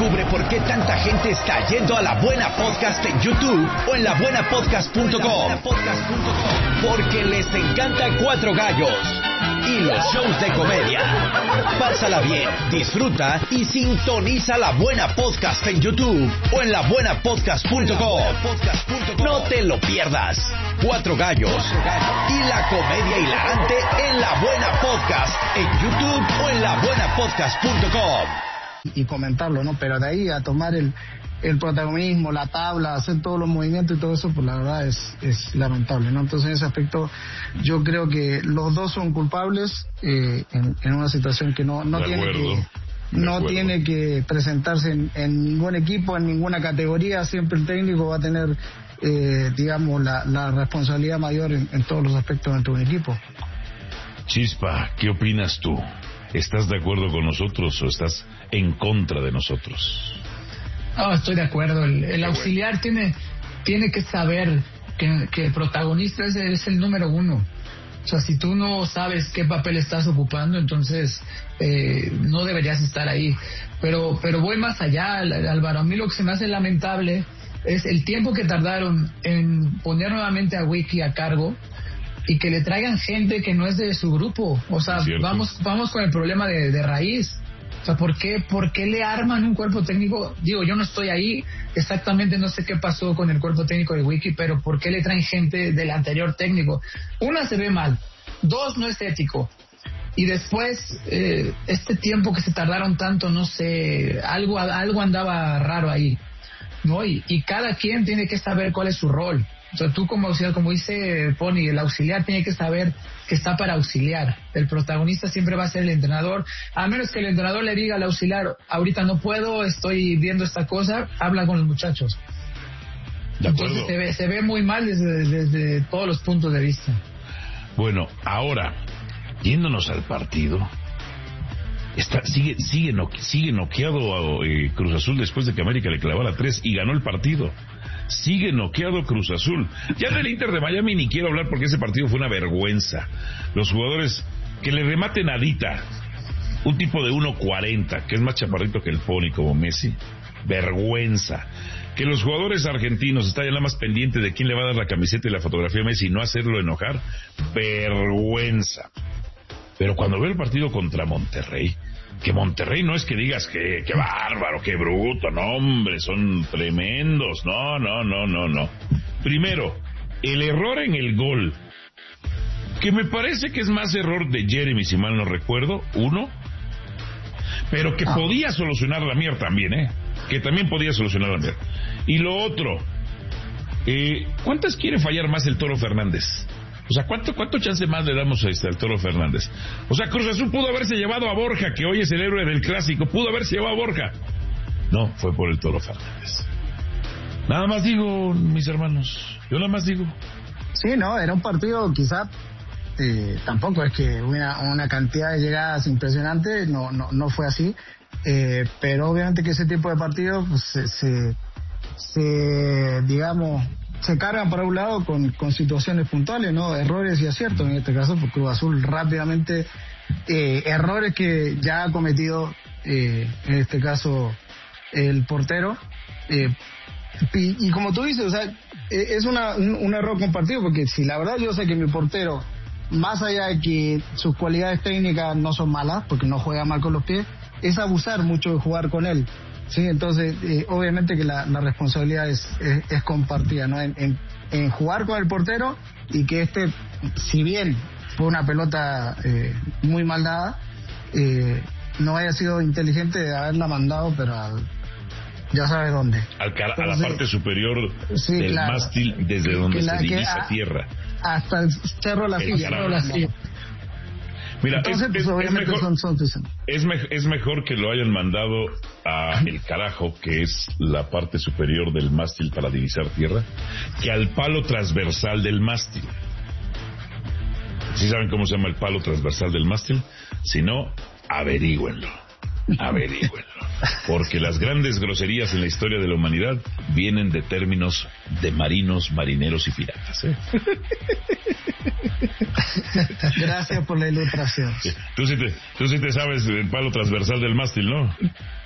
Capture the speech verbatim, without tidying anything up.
Descubre por qué tanta gente está yendo a La Buena Podcast en YouTube o en la buena podcast punto com. Porque les encanta Cuatro Gallos y los shows de comedia. Pásala bien, disfruta y sintoniza La Buena Podcast en YouTube o en la buena podcast punto com. No te lo pierdas. Cuatro Gallos y la comedia hilarante en La Buena Podcast en YouTube o en la buena podcast punto com. Y comentarlo, ¿no? Pero de ahí a tomar el, el protagonismo, la tabla, hacer todos los movimientos y todo eso, pues la verdad es, es lamentable, ¿no? Entonces en ese aspecto yo creo que los dos son culpables eh, en, en una situación que no, no tiene que no tiene que presentarse en, en ningún equipo, en ninguna categoría. Siempre el técnico va a tener eh, digamos la, la responsabilidad mayor en, en todos los aspectos dentro de un equipo. Chispa, ¿qué opinas tú? ¿Estás de acuerdo con nosotros o estás en contra de nosotros? No, estoy de acuerdo. El, el auxiliar tiene tiene que saber que, que el protagonista es, es el número uno. O sea, si tú no sabes qué papel estás ocupando, entonces eh, no deberías estar ahí. Pero pero voy más allá, Álvaro. A mí lo que se me hace lamentable es el tiempo que tardaron en poner nuevamente a Wiki a cargo y que le traigan gente que no es de su grupo. O sea, vamos vamos con el problema de, de raíz. O sea, ¿por qué, ¿por qué le arman un cuerpo técnico? Digo, yo no estoy ahí, exactamente no sé qué pasó con el cuerpo técnico de Wiki, pero ¿por qué le traen gente del anterior técnico? Una, se ve mal. Dos, no es ético. Y después, eh, este tiempo que se tardaron tanto, no sé, algo algo andaba raro ahí, ¿no? Y, y cada quien tiene que saber cuál es su rol. O sea, tú como auxiliar, como dice Pony, el auxiliar tiene que saber que está para auxiliar. El protagonista siempre va a ser el entrenador, a menos que el entrenador le diga al auxiliar, ahorita no puedo, estoy viendo esta cosa, habla con los muchachos. Entonces se ve, se ve muy mal desde, desde todos los puntos de vista. Bueno, ahora, yéndonos al partido, está, sigue, sigue, no, sigue noqueado eh, Cruz Azul después de que América le clavara tres y ganó el partido. Sigue noqueado Cruz Azul. Ya del Inter de Miami ni quiero hablar porque ese partido fue una vergüenza. Los jugadores que le rematen a Dita, un tipo de uno cuarenta, que es más chaparrito que el Pony como Messi, vergüenza. Que los jugadores argentinos están ya nada más pendientes de quién le va a dar la camiseta y la fotografía a Messi y no hacerlo enojar, vergüenza. Pero cuando veo el partido contra Monterrey, que Monterrey no es que digas que, que bárbaro, que bruto, no hombre, son tremendos, no, no, no, no, no. Primero, el error en el gol, que me parece que es más error de Jeremy, si mal no recuerdo, uno, pero que podía solucionar la mierda también, ¿eh? Que también podía solucionar la mierda. Y lo otro, eh, ¿cuántas quiere fallar más el Toro Fernández? O sea, ¿cuánto, cuánto chance más le damos a este, al Toro Fernández? O sea, Cruz Azul pudo haberse llevado a Borja, que hoy es el héroe del clásico, pudo haberse llevado a Borja. No, fue por el Toro Fernández. Nada más digo, mis hermanos, yo nada más digo. Sí, no, era un partido quizá, eh, tampoco es que una, una cantidad de llegadas impresionante, no, no, no fue así, eh, pero obviamente que ese tipo de partidos pues, se, se, se, digamos... se cargan por un lado con, con situaciones puntuales, ¿no? Errores y aciertos, en este caso, porque Cruz Azul rápidamente, eh, errores que ya ha cometido, eh, en este caso, el portero, eh, y, y como tú dices, o sea, es una, un, un error compartido, porque si la verdad yo sé que mi portero, más allá de que sus cualidades técnicas no son malas, porque no juega mal con los pies, es abusar mucho de jugar con él. Sí, entonces eh, obviamente que la, la responsabilidad es, es, es compartida, ¿no? En, en, en jugar con el portero y que este, si bien fue una pelota eh, muy mal dada, eh, no haya sido inteligente de haberla mandado, pero al, ya sabe dónde. Al cara, entonces, a la parte superior sí, del claro, mástil, desde donde la, se divisa a, tierra. Hasta el Cerro La Silla. Cerro La Silla. Mira, entonces, es, pues, es, obviamente es, mejor, son, son, es, me, es mejor que lo hayan mandado a el carajo, que es la parte superior del mástil para divisar tierra, que al palo transversal del mástil. ¿Sí saben cómo se llama el palo transversal del mástil? Si no, averígüenlo, averígüenlo. Porque las grandes groserías en la historia de la humanidad vienen de términos de marinos, marineros y piratas, ¿eh? Gracias por la ilustración. Tú sí te, tú sí te sabes el palo transversal del mástil, ¿no?